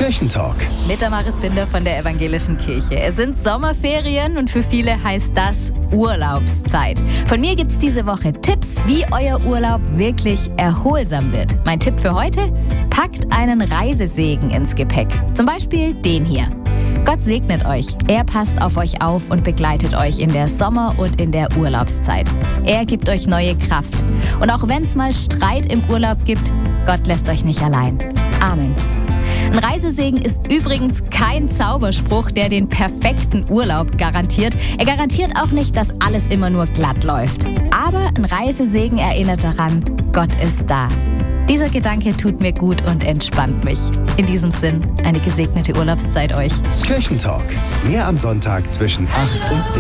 Kirchentalk. Mit der Maris Binder von der Evangelischen Kirche. Es sind Sommerferien und für viele heißt das Urlaubszeit. Von mir gibt's diese Woche Tipps, wie euer Urlaub wirklich erholsam wird. Mein Tipp für heute: Packt einen Reisesegen ins Gepäck. Zum Beispiel den hier. Gott segnet euch. Er passt auf euch auf und begleitet euch in der Sommer- und in der Urlaubszeit. Er gibt euch neue Kraft. Und auch wenn es mal Streit im Urlaub gibt, Gott lässt euch nicht allein. Amen. Ein Reisesegen ist übrigens kein Zauberspruch, der den perfekten Urlaub garantiert. Er garantiert auch nicht, dass alles immer nur glatt läuft. Aber ein Reisesegen erinnert daran, Gott ist da. Dieser Gedanke tut mir gut und entspannt mich. In diesem Sinn, eine gesegnete Urlaubszeit euch. Kirchentalk. Mehr am Sonntag zwischen 8 und 10.